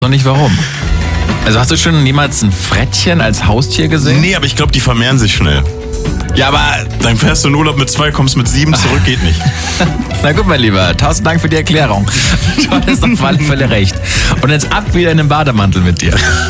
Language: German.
noch nicht warum. Also hast du schon jemals ein Frettchen als Haustier gesehen? Nee, aber ich glaube, die vermehren sich schnell. Ja, aber... Dann fährst du in Urlaub mit 2, kommst mit 7 zurück, geht nicht. Na gut, mein Lieber, 1000 Dank für die Erklärung. Du hattest auf alle Fälle recht. Und jetzt ab wieder in den Bademantel mit dir.